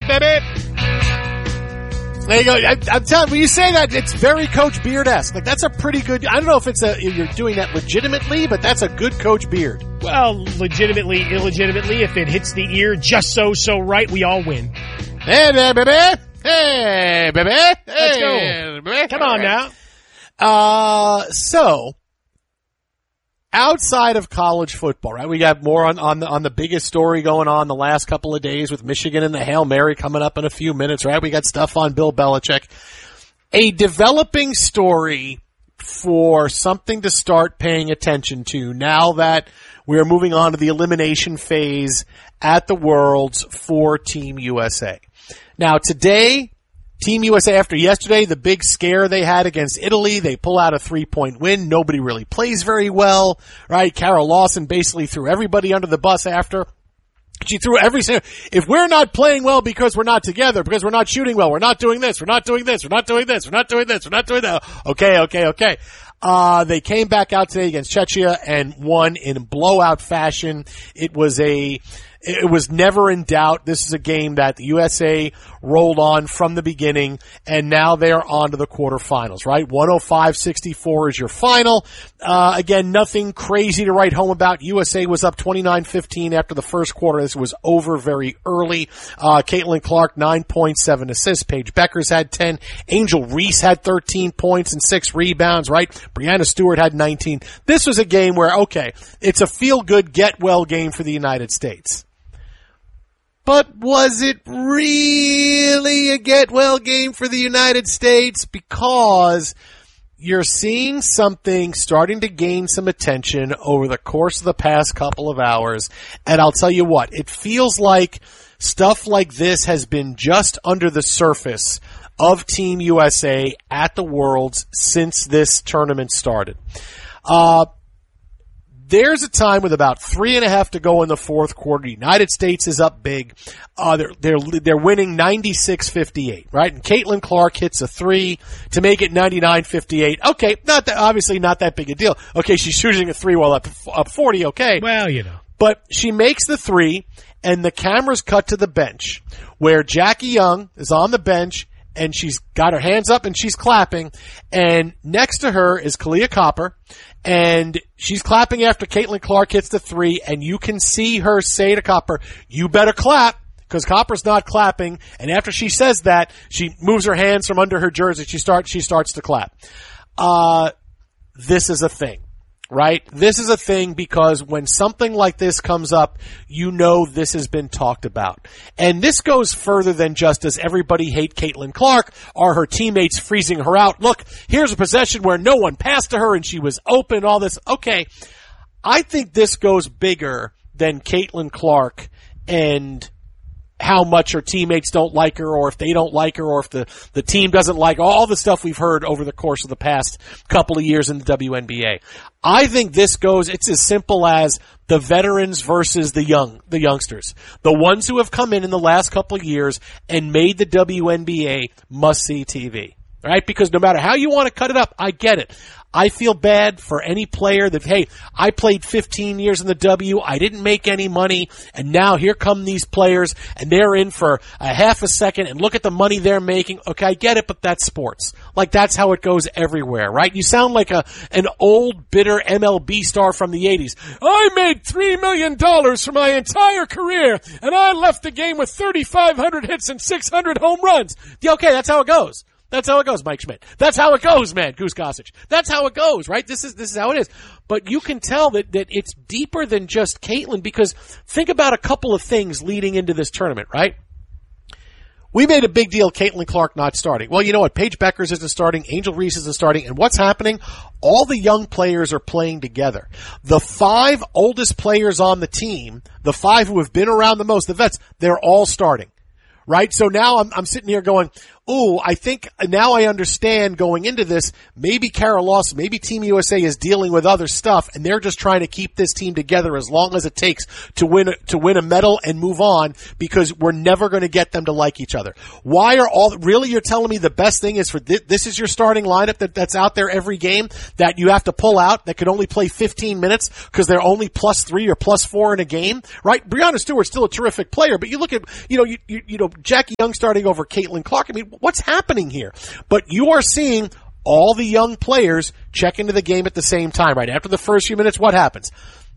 baby. There you go. I'm telling you, when you say that, it's very Coach Beard-esque. Like, that's a pretty good, I don't know if you're doing that legitimately, but that's a good Coach Beard. Well, legitimately, illegitimately, if it hits the ear just so right, we all win. Hey, baby. Hey, baby. Hey, let's go. Baby. Come on now. So, outside of college football, right? We got more on the biggest story going on the last couple of days with Michigan and the Hail Mary coming up in a few minutes, right? We got stuff on Bill Belichick. A developing story for something to start paying attention to now that we're moving on to the elimination phase at the Worlds for Team USA. Now today, Team USA, after yesterday, the big scare they had against Italy, they pull out a 3-point win. Nobody really plays very well, right? Carol Lawson basically threw everybody under the bus after. She threw if we're not playing well because we're not together, because we're not shooting well, we're not doing this, we're not doing this, we're not doing this, we're not doing this, we're not doing that. Okay. They came back out today against Czechia and won in blowout fashion. It was never in doubt. This is a game that the USA rolled on from the beginning, and now they're on to the quarterfinals, right? 105-64 is your final. Again, nothing crazy to write home about. USA was up 29-15 after the first quarter. This was over very early. Caitlin Clark, 9 points, 7 assists. Paige Beckers had 10. Angel Reese had 13 points and 6 rebounds, right? Brianna Stewart had 19. This was a game where, okay, it's a feel-good, get-well game for the United States. But was it really a get-well game for the United States? Because you're seeing something starting to gain some attention over the course of the past couple of hours. And I'll tell you what, it feels like stuff like this has been just under the surface of Team USA at the Worlds since this tournament started. There's a time with about 3.5 to go in the fourth quarter. The United States is up big. They're winning 96-58, right? And Caitlin Clark hits a 3 to make it 99-58. Okay, obviously not that big a deal. Okay, she's shooting a 3 while up 40. Okay, well, you know. But she makes the 3, and the cameras cut to the bench where Jackie Young is on the bench, and she's got her hands up and she's clapping. And next to her is Kalia Copper. And she's clapping after Caitlin Clark hits the 3, and you can see her say to Copper, "You better clap," because Copper's not clapping. And after she says that, she moves her hands from under her jersey. She starts to clap. This is a thing, right? This is a thing because when something like this comes up, you know this has been talked about. And this goes further than just does everybody hate Caitlin Clark or her teammates freezing her out. Look, here's a possession where no one passed to her and she was open, all this. Okay, I think this goes bigger than Caitlin Clark and how much her teammates don't like her, or if they don't like her, or if the team doesn't like her, all the stuff we've heard over the course of the past couple of years in the WNBA. I think it's as simple as the veterans versus the youngsters. The ones who have come in the last couple of years and made the WNBA must-see TV. Right? Because no matter how you want to cut it up, I get it. I feel bad for any player that, hey, I played 15 years in the W, I didn't make any money, and now here come these players, and they're in for a half a second, and look at the money they're making. Okay, I get it, but that's sports. Like, that's how it goes everywhere, right? You sound like an old, bitter MLB star from the 80s. I made $3 million for my entire career, and I left the game with 3,500 hits and 600 home runs. Yeah, okay, that's how it goes. That's how it goes, Mike Schmidt. That's how it goes, man, Goose Gossage. That's how it goes, right? This is how it is. But you can tell that it's deeper than just Caitlin, because think about a couple of things leading into this tournament, right? We made a big deal, Caitlin Clark not starting. Well, you know what? Paige Beckers isn't starting. Angel Reese isn't starting. And what's happening? All the young players are playing together. The 5 oldest players on the team, the 5 who have been around the most, the vets, they're all starting. Right? So now I'm sitting here going, ooh, I think now I understand going into this, maybe Carol Lawson, maybe Team USA is dealing with other stuff and they're just trying to keep this team together as long as it takes to win a medal and move on, because we're never going to get them to like each other. Why are really, you're telling me the best thing is for this is your starting lineup that's out there every game that you have to pull out, that could only play 15 minutes because they're only +3 or +4 in a game, right? Breanna Stewart's still a terrific player, but you look at, you know, Jackie Young starting over Caitlin Clark. I mean, what's happening here? But you are seeing all the young players check into the game at the same time, right? After the first few minutes, what happens?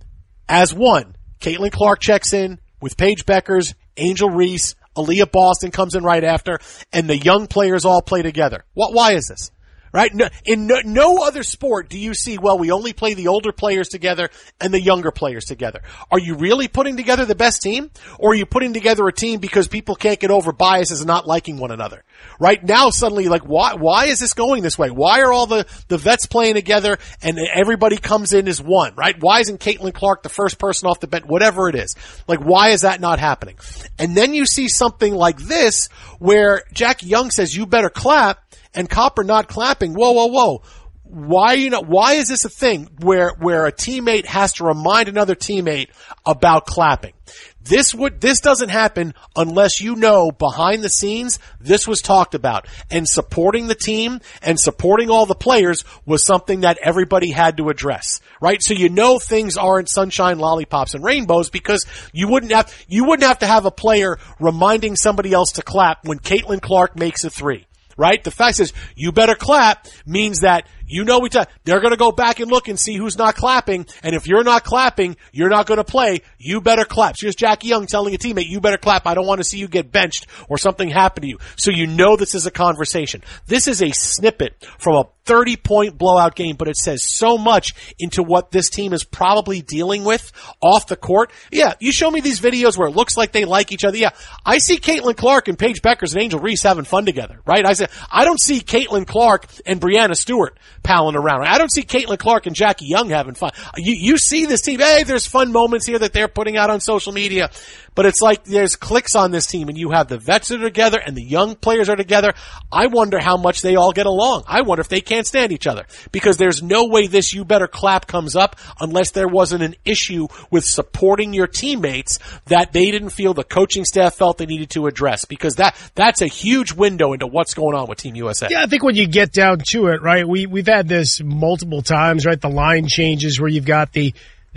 As one, Caitlin Clark checks in with Paige Beckers, Angel Reese, Aaliyah Boston comes in right after, and the young players all play together. Why is this? Right? In no other sport do you see, well, we only play the older players together and the younger players together. Are you really putting together the best team? Or are you putting together a team because people can't get over biases and not liking one another? Right now, suddenly, like, why is this going this way? Why are all the vets playing together and everybody comes in as one, right? Why isn't Caitlin Clark the first person off the bench? Whatever it is. Like, why is that not happening? And then you see something like this where Jackie Young says, you better clap, and Copper not clapping. Whoa. Why is this a thing where a teammate has to remind another teammate about clapping? This doesn't happen unless you know behind the scenes this was talked about, and supporting the team and supporting all the players was something that everybody had to address, right? So you know things aren't sunshine, lollipops, and rainbows, because you wouldn't have to have a player reminding somebody else to clap when Caitlin Clark makes a 3. Right? The fact is, you better clap means that, you know, they're going to go back and look and see who's not clapping. And if you're not clapping, you're not going to play. You better clap. So here's Jackie Young telling a teammate, you better clap. I don't want to see you get benched or something happen to you. So you know this is a conversation. This is a snippet from a 30-point blowout game, but it says so much into what this team is probably dealing with off the court. Yeah, you show me these videos where it looks like they like each other. Yeah, I see Caitlin Clark and Paige Beckers and Angel Reese having fun together, right? I don't see Caitlin Clark and Breanna Stewart palling around. I don't see Caitlin Clark and Jackie Young having fun. You see this team, hey, there's fun moments here that they're putting out on social media, but it's like there's clicks on this team, and you have the vets that are together and the young players are together. I wonder how much they all get along. I wonder if they can't stand each other, because there's no way this you better clap comes up unless there wasn't an issue with supporting your teammates that they didn't feel the coaching staff felt they needed to address, because that's a huge window into what's going on with Team USA. Yeah, I think when you get down to it, right, we've had this multiple times, right, the line changes where you've got the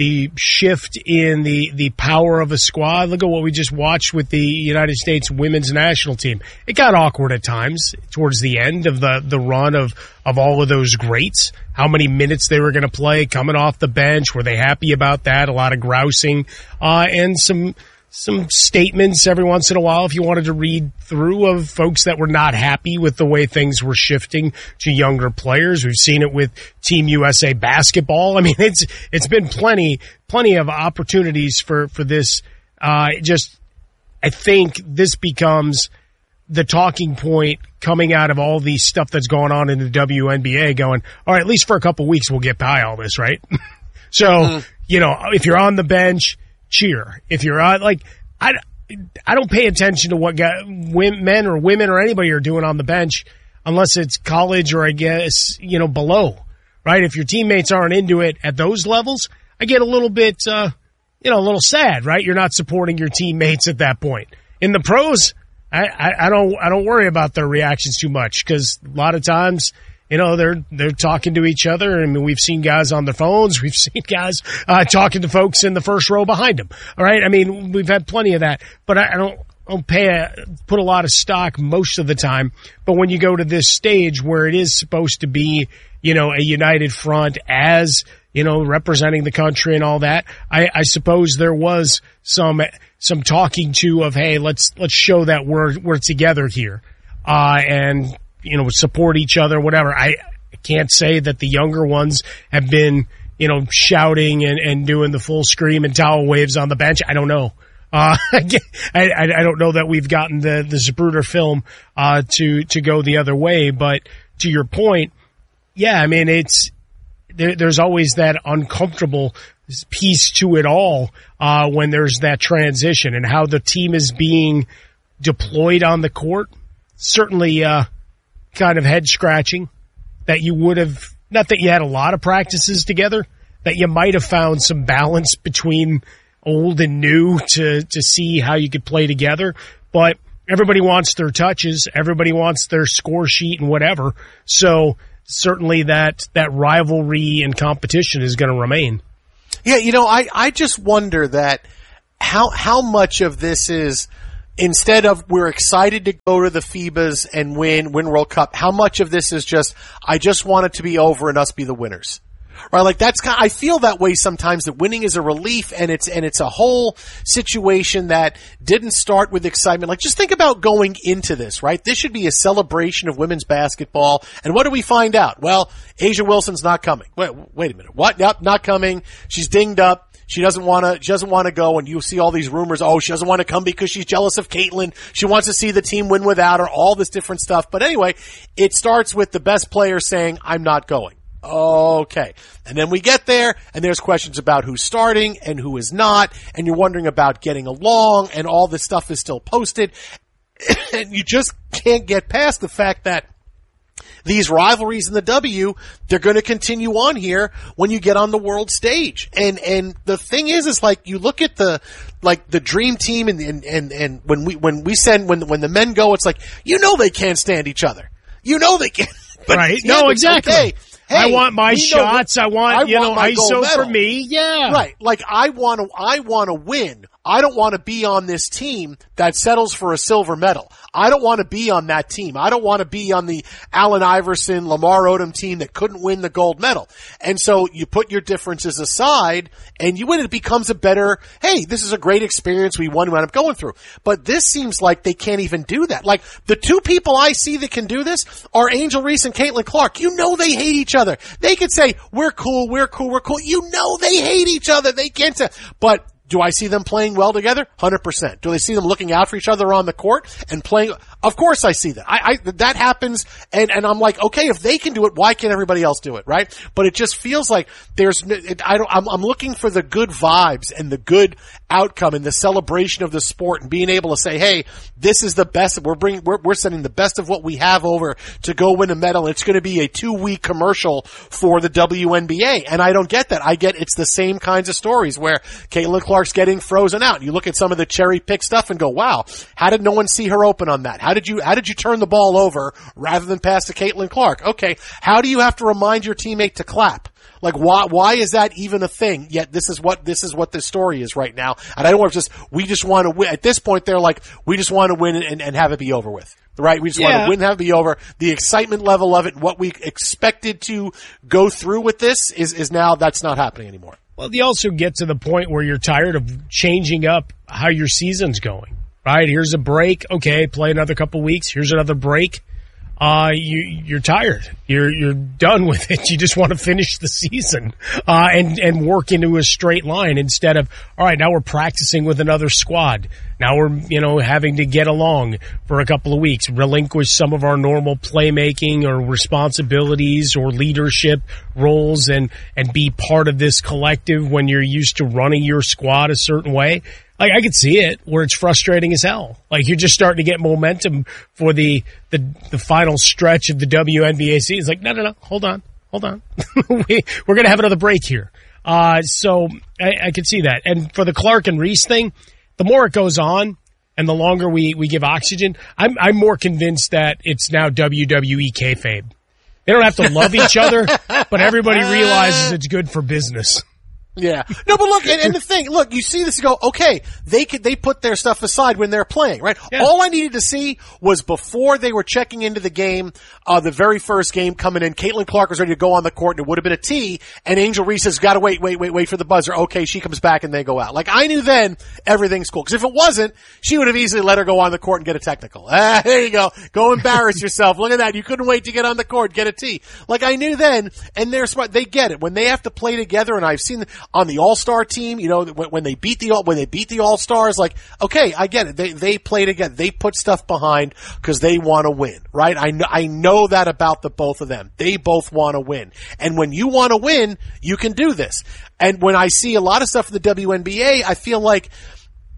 shift in the power of a squad. Look at what we just watched with the United States women's national team. It got awkward at times towards the end of the run of all of those greats. How many minutes they were going to play coming off the bench. Were they happy about that? A lot of grousing, and some statements every once in a while, if you wanted to read through, of folks that were not happy with the way things were shifting to younger players. We've seen it with Team USA basketball. I mean, it's been plenty of opportunities for this. I think this becomes the talking point coming out of all the stuff that's going on in the WNBA, going, all right, at least for a couple weeks we'll get by all this, right? So, if you're on the bench, cheer. If you're like, I don't pay attention to what men or women or anybody are doing on the bench unless it's college or, I guess, below, right? If your teammates aren't into it at those levels, I get a little bit, a little sad, right? You're not supporting your teammates at that point. In the pros, I don't worry about their reactions too much, because a lot of times, they're talking to each other. I mean, we've seen guys on their phones. We've seen guys talking to folks in the first row behind them. All right. I mean, we've had plenty of that, but I don't put a lot of stock most of the time. But when you go to this stage where it is supposed to be, a united front as, representing the country and all that, I suppose there was some talking to of, hey, let's show that we're together here, and support each other, whatever. I can't say that the younger ones have been, shouting and doing the full scream and towel waves on the bench. I don't know. I don't know that we've gotten the Zapruder film to go the other way, but to your point, yeah, I mean, there's always that uncomfortable piece to it all when there's that transition, and how the team is being deployed on the court. certainly kind of head scratching that you would have, not that you had a lot of practices together, that you might have found some balance between old and new to see how you could play together. But everybody wants their touches. Everybody wants their score sheet and whatever. So certainly that rivalry and competition is going to remain. Yeah, I just wonder that how much of this is, instead of we're excited to go to the FIBAs and win World Cup, how much of this is just, I just want it to be over and us be the winners? Right, like that's I feel that way sometimes, that winning is a relief, and it's a whole situation that didn't start with excitement. Like, just think about going into this, right? This should be a celebration of women's basketball, and what do we find out? Well, A'ja Wilson's not coming. Wait a minute. What? Yep, not coming. She's dinged up. She doesn't want to go, and you see all these rumors. Oh, she doesn't want to come because she's jealous of Caitlin. She wants to see the team win without her. All this different stuff. But anyway, it starts with the best player saying, "I'm not going." Okay. And then we get there, and there's questions about who's starting and who is not, and you're wondering about getting along, and all this stuff is still posted. And you just can't get past the fact that these rivalries in the W, they're going to continue on here when you get on the world stage. And the thing is like, you look at the dream team, and when the men go, it's like, they can't stand each other. They can't. But right. No, exactly. Okay. Hey, I want my shots. I want ISO for me. Yeah. Right. Like, I want to win. I don't want to be on this team that settles for a silver medal. I don't want to be on that team. I don't want to be on the Allen Iverson, Lamar Odom team that couldn't win the gold medal. And so you put your differences aside and you win. It becomes a better, hey, this is a great experience. We won, we wound up going through. But this seems like they can't even do that. Like, the two people I see that can do this are Angel Reese and Caitlin Clark. They hate each other. They could say, we're cool. They hate each other. They can't say, but do I see them playing well together? 100%. Do they see them looking out for each other on the court and playing? Of course I see that. That happens, and I'm like, okay, if they can do it, why can't everybody else do it, right? But it just feels like I'm looking for the good vibes and the good outcome and the celebration of the sport and being able to say, hey, this is the best. We're sending the best of what we have over to go win a medal. It's going to be a 2-week commercial for the WNBA. And I don't get that. I get it's the same kinds of stories where Caitlin Clark's getting frozen out. You look at some of the cherry pick stuff and go, wow, how did no one see her open on that? How did you turn the ball over rather than pass to Caitlin Clark? Okay. How do you have to remind your teammate to clap? Like, why is that even a thing? Yet this is what this story is right now. And I don't want to we just want to win. At this point, they're like, we just want to win and have it be over with. Right? We just want to win and have it be over. The excitement level of it, what we expected to go through with this is now, that's not happening anymore. Well, you also get to the point where you're tired of changing up how your season's going. Right? Here's a break. Okay, play another couple weeks. Here's another break. You're tired. You're done with it. You just want to finish the season, and work into a straight line instead of, all right, now we're practicing with another squad. Now we're, having to get along for a couple of weeks, relinquish some of our normal playmaking or responsibilities or leadership roles and be part of this collective when you're used to running your squad a certain way. Like, I could see it where it's frustrating as hell. Like, you're just starting to get momentum for the final stretch of the WNBA season. It's like, no, hold on. We're going to have another break here. So I could see that. And for the Clark and Reese thing, the more it goes on and the longer we give oxygen, I'm more convinced that it's now WWE kayfabe. They don't have to love each other, but everybody realizes it's good for business. Yeah. No, but look, and the thing, look, you see this and go, okay, they put their stuff aside when they're playing, right? Yeah. All I needed to see was before they were checking into the game, the very first game coming in, Caitlin Clark was ready to go on the court and it would have been a T, and Angel Reese has got to wait for the buzzer. Okay, she comes back and they go out. Like, I knew then everything's cool. Cause if it wasn't, she would have easily let her go on the court and get a technical. There you go. Go embarrass yourself. Look at that. You couldn't wait to get on the court, get a T. Like, I knew then, and they're smart. They get it. When they have to play together, and I've seen on the All-Star team, when they beat the All-Stars, like, okay, I get it. They play together. They put stuff behind because they want to win, right? I know that about the both of them. They both want to win. And when you want to win, you can do this. And when I see a lot of stuff in the WNBA, I feel like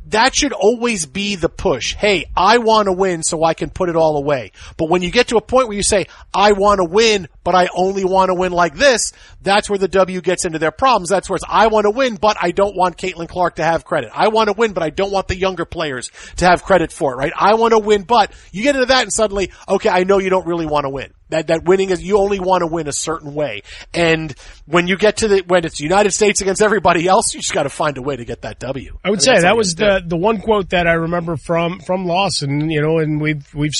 that should always be the push. Hey, I want to win so I can put it all away. But when you get to a point where you say, I want to win, but I only want to win like this, that's where the W gets into their problems. That's where it's, I want to win, but I don't want Caitlin Clark to have credit. I want to win, but I don't want the younger players to have credit for it, right? I want to win, but you get into that and suddenly, okay, I know you don't really want to win. That winning is, you only want to win a certain way. And when you get to when it's the United States against everybody else, you just got to find a way to get that W. I would say that was the one quote that I remember from Lawson, and we've